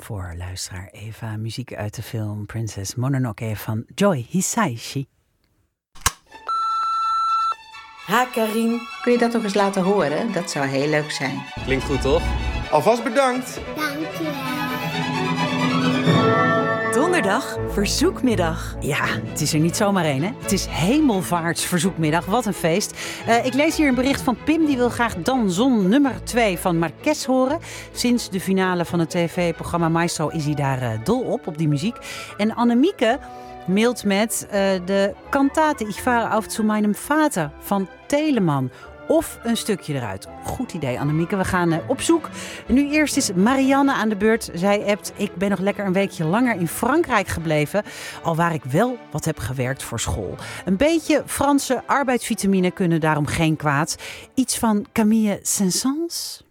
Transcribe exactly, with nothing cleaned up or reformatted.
Voor luisteraar Eva, muziek uit de film Princess Mononoke van Joy Hisaishi. Ha, Karin. Kun je dat nog eens laten horen? Dat zou heel leuk zijn. Klinkt goed, toch? Alvast bedankt. Dankjewel. Donderdag, verzoekmiddag. Ja, het is er niet zomaar één, hè? Het is Hemelvaartsverzoekmiddag. Wat een feest. Uh, ik lees hier een bericht van Pim. Die wil graag Danzon nummer twee van Marquez horen. Sinds de finale van het tv-programma Maestro is hij daar uh, dol op, op die muziek. En Annemieke mailt met uh, de kantate Ich fahre auf zu meinem Vater van Telemann. Of een stukje eruit. Goed idee, Annemieke. We gaan uh, op zoek. Nu eerst is Marianne aan de beurt. Zij appt, ik ben nog lekker een weekje langer in Frankrijk gebleven. Al waar ik wel wat heb gewerkt voor school. Een beetje Franse arbeidsvitamine kunnen daarom geen kwaad. Iets van Camille Saint-Saëns?